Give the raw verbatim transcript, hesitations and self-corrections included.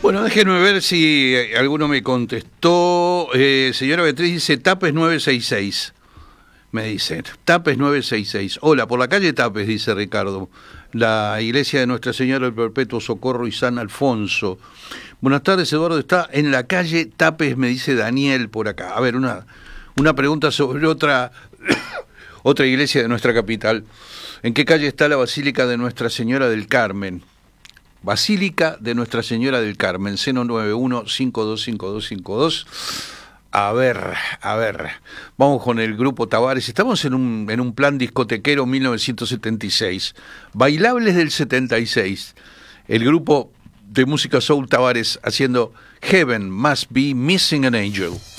Bueno, déjenme ver si alguno me contestó. Eh, señora Beatriz dice Tapes nueve seis seis. Me dice, Tapes nueve seis seis. Hola, por la calle Tapes, dice Ricardo. La iglesia de Nuestra Señora del Perpetuo Socorro y San Alfonso. Buenas tardes, Eduardo. Está en la calle Tapes, me dice Daniel por acá. A ver, una, una pregunta sobre otra, otra iglesia de nuestra capital. ¿En qué calle está la Basílica de Nuestra Señora del Carmen? Basílica de Nuestra Señora del Carmen, seno nueve uno cinco dos cinco dos cinco dos. A ver, a ver, vamos con el grupo Tavares. Estamos en un, en un plan discotequero mil novecientos setenta y seis. Bailables del setenta y seis. El grupo de música soul Tavares haciendo Heaven Must Be Missing an Angel.